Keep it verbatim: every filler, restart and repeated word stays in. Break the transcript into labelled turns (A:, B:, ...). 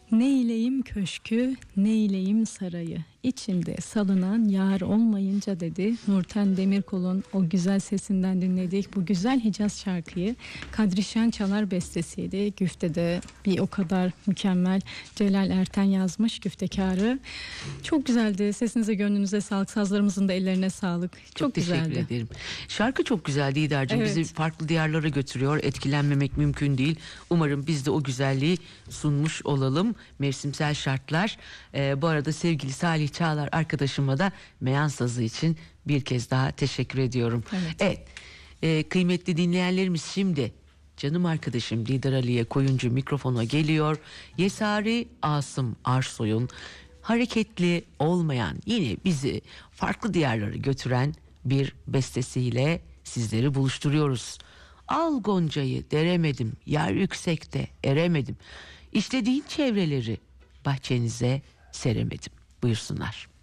A: Neyleyim köşkü, neyleyim sarayı, içinde salınan yar olmayınca dedi. Nurten Demirkol'un o güzel sesinden dinledik. Bu güzel Hicaz şarkıyı Kadri Şençalar bestesiydi. Güfte'de bir o kadar mükemmel Celal Erten yazmış güftekarı. Çok güzeldi. Sesinize, gönlünüze sağlık. Sazlarımızın da ellerine sağlık. Çok,
B: Çok teşekkür
A: güzeldi.
B: ederim. Şarkı çok güzeldi İda'cığım.
A: Evet.
B: Bizi farklı diyarlara götürüyor. Etkilenmemek mümkün değil. Umarım biz de o güzelliği sunmuş olalım. Mevsimsel şartlar. Ee, bu arada sevgili Salih Çağlar arkadaşıma da Meyan Sazı için bir kez daha teşekkür ediyorum.
A: Evet.
B: Evet. Ee, kıymetli dinleyenlerimiz, şimdi canım arkadaşım Didar Aliye Koyuncu mikrofona geliyor. Yesari Asım Arsoy'un hareketli olmayan, yine bizi farklı diyarlara götüren bir bestesiyle sizleri buluşturuyoruz. Al goncayı deremedim, yer yüksekte eremedim. İşlediğin çevreleri bahçenize seremedim. Buyursunlar.